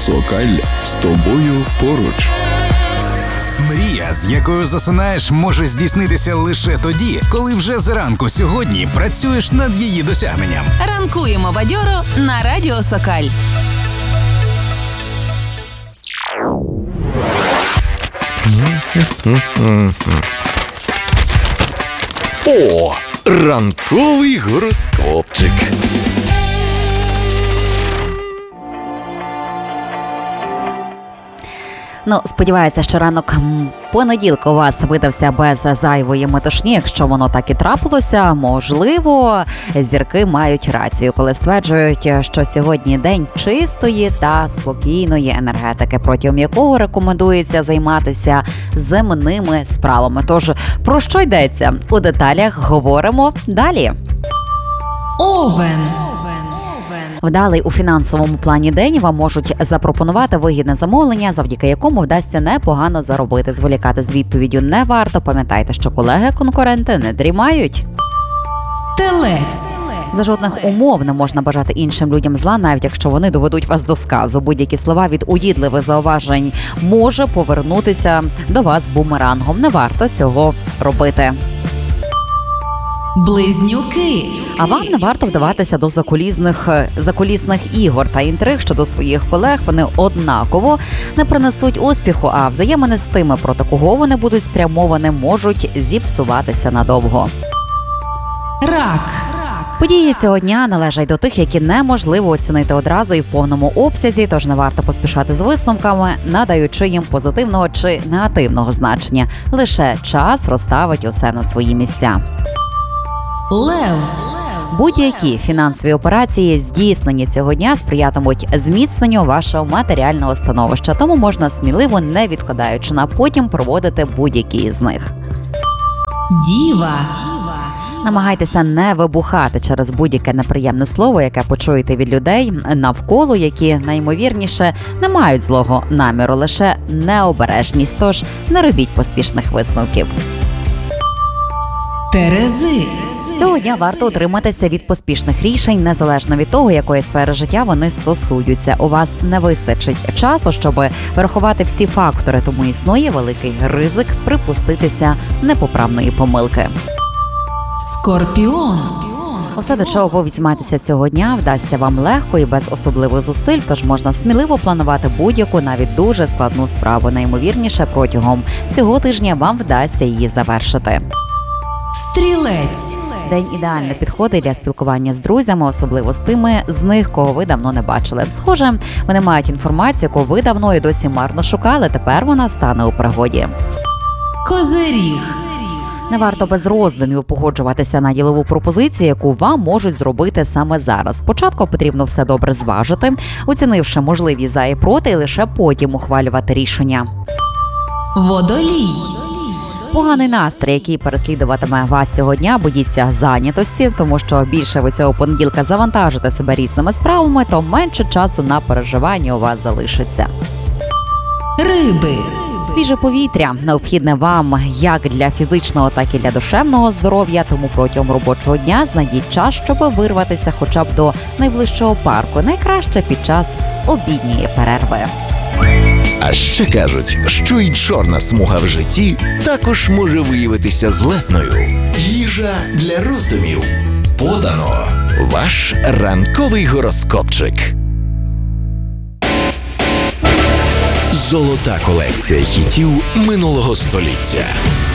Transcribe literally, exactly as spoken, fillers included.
Сокаль з тобою поруч. Мрія, з якою засинаєш, може здійснитися лише тоді, коли вже зранку сьогодні працюєш над її досягненням. Ранкуємо бадьоро на радіо Сокаль. О, ранковий гороскопчик. Ну, сподіваюся, що ранок понеділка у вас видався без зайвої метушні. Якщо воно так і трапилося, можливо, зірки мають рацію, коли стверджують, що сьогодні день чистої та спокійної енергетики, протягом якого рекомендується займатися земними справами. Тож, про що йдеться? У деталях говоримо далі. Овен. Вдалий у фінансовому плані день вам можуть запропонувати вигідне замовлення, завдяки якому вдасться непогано заробити. Зволікати з відповіддю не варто. Пам'ятайте, що колеги-конкуренти не дрімають. Телець. За жодних умов не можна бажати іншим людям зла, навіть якщо вони доведуть вас до сказу. Будь-які слова від уїдливих зауважень може повернутися до вас бумерангом. Не варто цього робити. Близнюки. А вам не варто вдаватися до закулісних, закулісних ігор та інтриг щодо своїх колег. Вони однаково не принесуть успіху, а взаємини з тими, проти кого вони будуть спрямовані, можуть зіпсуватися надовго. Рак. Події цього дня належать до тих, які неможливо оцінити одразу і в повному обсязі, тож не варто поспішати з висновками, надаючи їм позитивного чи негативного значення. Лише час розставить усе на свої місця. Лев. Будь-які фінансові операції, здійснені цього дня, сприятимуть зміцненню вашого матеріального становища, тому можна сміливо, не відкладаючи на потім, проводити будь-які з них. Діва. Намагайтеся не вибухати через будь-яке неприємне слово, яке почуєте від людей навколо, які, найімовірніше, не мають злого наміру, лише необережність, тож не робіть поспішних висновків. Терези. Цього дня варто утриматися від поспішних рішень, незалежно від того, якої сфери життя вони стосуються. У вас не вистачить часу, щоб врахувати всі фактори, тому існує великий ризик припуститися непоправної помилки. Скорпіон. Усе, до чого ви візьметеся цього дня, вдасться вам легко і без особливих зусиль, тож можна сміливо планувати будь-яку, навіть дуже складну справу. Найімовірніше, протягом цього тижня вам вдасться її завершити. Стрілець. День ідеально підходить для спілкування з друзями, особливо з тими з них, кого ви давно не бачили. Схоже, вони мають інформацію, яку ви давно і досі марно шукали, тепер вона стане у пригоді. Козиріг. Не варто без роздумів погоджуватися на ділову пропозицію, яку вам можуть зробити саме зараз. Спочатку потрібно все добре зважити, оцінивши можливі за і проти, і лише потім ухвалювати рішення. Водолій. Поганий настрій, який переслідуватиме вас цього дня, боїться зайнятості, тому що більше ви цього понеділка завантажите себе різними справами, то менше часу на переживання у вас залишиться. Риби. Свіже повітря необхідне вам як для фізичного, так і для душевного здоров'я, тому протягом робочого дня знайдіть час, щоб вирватися хоча б до найближчого парку, найкраще під час обідньої перерви. А ще кажуть, що й чорна смуга в житті також може виявитися злетною. Їжа для роздумів. Подано. Ваш ранковий гороскопчик. Золота колекція хітів минулого століття.